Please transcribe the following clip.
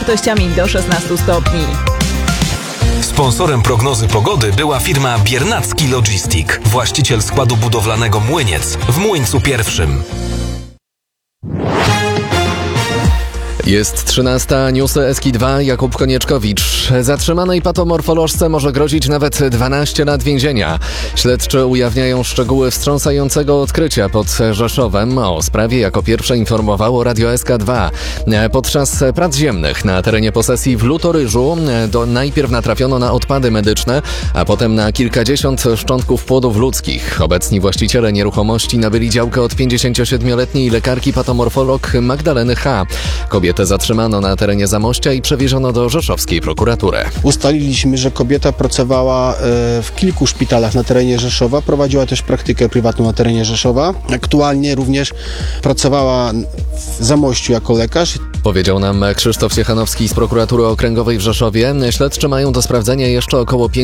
wartościami do 16 stopni. Sponsorem prognozy pogody była firma Biernacki Logistic, właściciel składu budowlanego Młyniec w Młyńcu Pierwszym. Jest 13, newsy Eski2, Jakub Konieczkowicz. Zatrzymanej patomorfolożce może grozić nawet 12 lat więzienia. Śledczy ujawniają szczegóły wstrząsającego odkrycia pod Rzeszowem. O sprawie jako pierwsze informowało Radio SK2. Podczas prac ziemnych na terenie posesji w Lutoryżu najpierw natrafiono na odpady medyczne, a potem na kilkadziesiąt szczątków płodów ludzkich. Obecni właściciele nieruchomości nabyli działkę od 57-letniej lekarki patomorfolog Magdaleny H. Kobietę zatrzymano na terenie Zamościa i przewieziono do rzeszowskiej prokuratury. Ustaliliśmy, że kobieta pracowała w kilku szpitalach na terenie Rzeszowa, prowadziła też praktykę prywatną na terenie Rzeszowa. Aktualnie również pracowała w Zamościu jako lekarz. Powiedział nam Krzysztof Ciechanowski z prokuratury okręgowej w Rzeszowie. Śledczy mają do sprawdzenia jeszcze około